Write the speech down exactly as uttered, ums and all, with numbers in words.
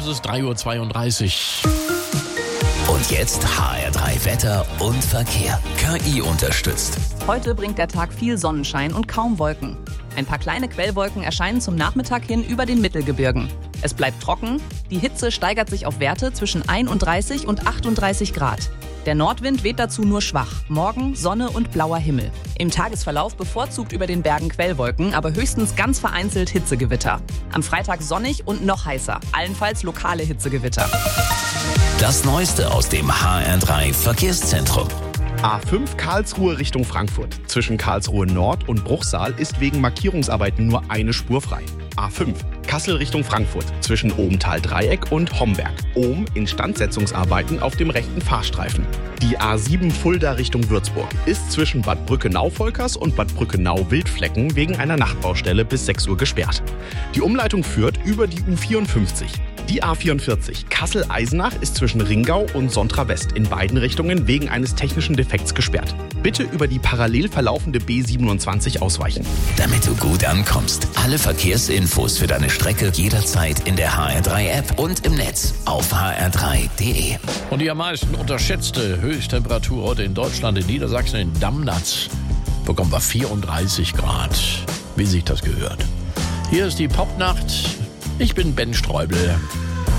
es ist drei Uhr zweiunddreißig. Und jetzt H R drei Wetter und Verkehr. K I unterstützt. Heute bringt der Tag viel Sonnenschein und kaum Wolken. Ein paar kleine Quellwolken erscheinen zum Nachmittag hin über den Mittelgebirgen. Es bleibt trocken, die Hitze steigert sich auf Werte zwischen einunddreißig und achtunddreißig Grad. Der Nordwind weht dazu nur schwach. Morgen Sonne und blauer Himmel. Im Tagesverlauf bevorzugt über den Bergen Quellwolken, aber höchstens ganz vereinzelt Hitzegewitter. Am Freitag sonnig und noch heißer, allenfalls lokale Hitzegewitter. Das Neueste aus dem H R drei Verkehrszentrum. A fünf Karlsruhe Richtung Frankfurt. Zwischen Karlsruhe Nord und Bruchsal ist wegen Markierungsarbeiten nur eine Spur frei. A fünf Kassel Richtung Frankfurt. Zwischen Ohmtal-Dreieck und Homberg. Ohm Instandsetzungsarbeiten auf dem rechten Fahrstreifen. Die A sieben Fulda Richtung Würzburg ist zwischen Bad Brückenau-Volkers und Bad Brückenau-Wildflecken wegen einer Nachtbaustelle bis sechs Uhr gesperrt. Die Umleitung führt über die U vierundfünfzig. Die A vierundvierzig Kassel-Eisenach ist zwischen Ringau und Sontra West in beiden Richtungen wegen eines technischen Defekts gesperrt. Bitte über die parallel verlaufende B siebenundzwanzig ausweichen. Damit du gut ankommst. Alle Verkehrsinfos für deine Strecke jederzeit in der H R drei App und im Netz auf h r drei punkt d e. Und die am meisten unterschätzte Höchsttemperatur heute in Deutschland, in Niedersachsen, in Damnatz, bekommen wir vierunddreißig Grad. Wie sich das gehört. Hier ist die Popnacht. Ich bin Ben Streubel.